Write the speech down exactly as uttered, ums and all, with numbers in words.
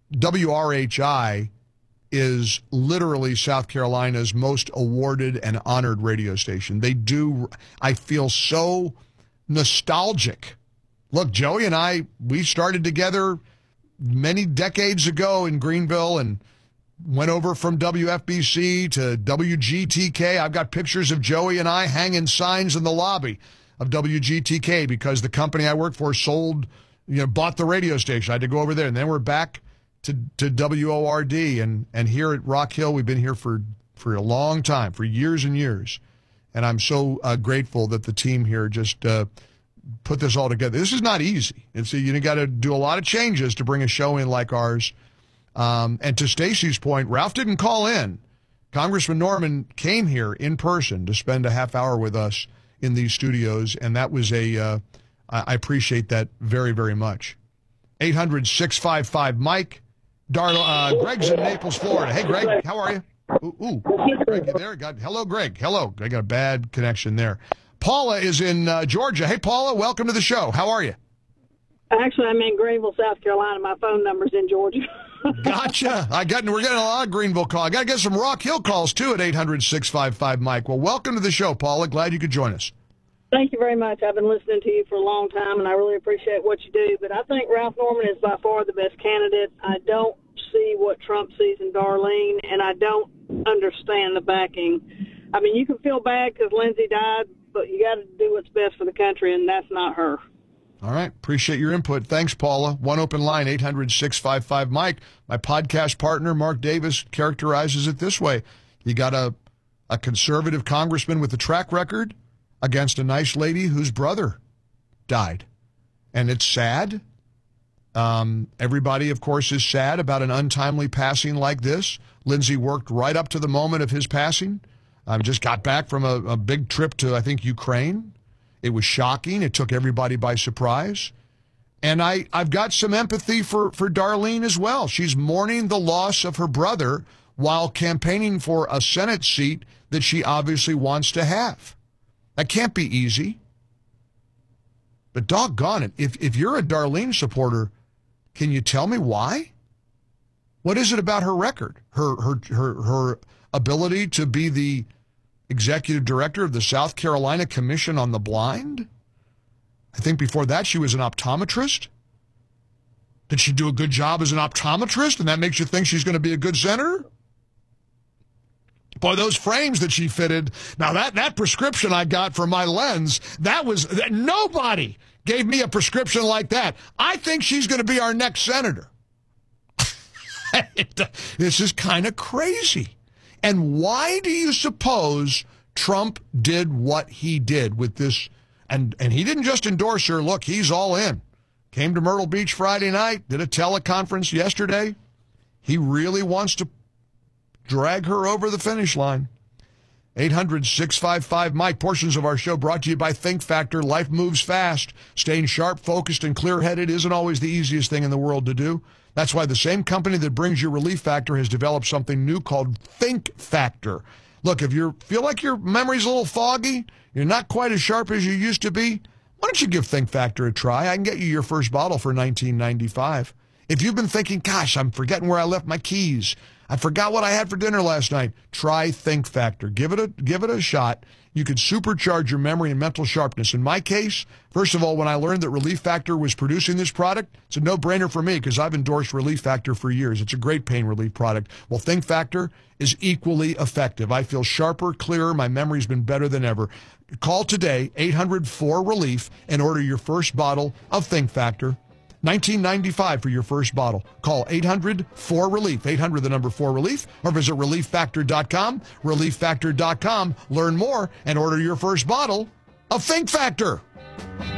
W R H I is literally South Carolina's most awarded and honored radio station. They do, I feel so nostalgic. Look, Joey and I, we started together many decades ago in Greenville and went over from W F B C to W G T K. I've got pictures of Joey and I hanging signs in the lobby of W G T K because the company I work for sold, you know, bought the radio station. I had to go over there. And then we're back to, to W O R D. And, and here at Rock Hill, we've been here for, for a long time, for years and years. And I'm so uh, grateful that the team here just uh, put this all together. This is not easy. It's a, you got to do a lot of changes to bring a show in like ours. Um, and to Stacy's point, Ralph didn't call in. Congressman Norman came here in person to spend a half hour with us in these studios, and that was a, uh, I appreciate that very, very much. eight hundred, six five five, Mike. Dar- uh, Greg's in Naples, Florida. Hey, Greg, how are you? Ooh, ooh. Greg, you there? Got, hello, Greg. Hello. I got a bad connection there. Paula is in uh, Georgia. Hey, Paula, welcome to the show. How are you? Actually, I'm in Greenville, South Carolina. My phone number's in Georgia. Gotcha. I got, we're getting a lot of Greenville calls. I got to get some Rock Hill calls, too, at eight hundred, six five five, Mike. Well, welcome to the show, Paula. Glad you could join us. Thank you very much. I've been listening to you for a long time, and I really appreciate what you do. But I think Ralph Norman is by far the best candidate. I don't see what Trump sees in Darlene, and I don't understand the backing. I mean, you can feel bad because Lindsay died, but you got to do what's best for the country, and that's not her. All right. Appreciate your input. Thanks, Paula. One open line, eight hundred, six five five, Mike. My podcast partner, Mark Davis, characterizes it this way. You got a, a conservative congressman with a track record against a nice lady whose brother died. And it's sad. Um, everybody, of course, is sad about an untimely passing like this. Lindsay worked right up to the moment of his passing. Um, just got back from a, a big trip to, I think, Ukraine. It was shocking. It took everybody by surprise. And I, I've got some empathy for, for Darlene as well. She's mourning the loss of her brother while campaigning for a Senate seat that she obviously wants to have. That can't be easy. But doggone it, if, if you're a Darlene supporter, can you tell me why? What is it about her record? Her, her, her, her ability to be the executive director of the South Carolina Commission on the Blind? I think before that she was an optometrist. Did she do a good job as an optometrist, and that makes you think she's going to be a good senator? Boy, those frames that she fitted. Now, that, that prescription I got for my lens, that was, that, nobody gave me a prescription like that. I think she's going to be our next senator. This is kind of crazy. And why do you suppose Trump did what he did with this? And, and he didn't just endorse her. Look, he's all in. Came to Myrtle Beach Friday night, did a teleconference yesterday. He really wants to drag her over the finish line. eight hundred, six five five, Mike. Portions of our show brought to you by Think Factor. Life moves fast. Staying sharp, focused, and clear-headed isn't always the easiest thing in the world to do. That's why the same company that brings you Relief Factor has developed something new called Think Factor. Look, if you feel like your memory's a little foggy, you're not quite as sharp as you used to be, why don't you give Think Factor a try? I can get you your first bottle for nineteen ninety-five. If you've been thinking, gosh, I'm forgetting where I left my keys, I forgot what I had for dinner last night, try Think Factor. Give it a, give it a shot. You can supercharge your memory and mental sharpness. In my case, first of all, when I learned that Relief Factor was producing this product, it's a no-brainer for me because I've endorsed Relief Factor for years. It's a great pain relief product. Well, Think Factor is equally effective. I feel sharper, clearer. My memory's been better than ever. Call today, eight hundred, four relief, and order your first bottle of Think Factor. nineteen ninety-five for your first bottle. Call eight hundred, four relief, eight hundred, the number four relief, or visit relief factor dot com, relief factor dot com. Learn more and order your first bottle of Think Factor.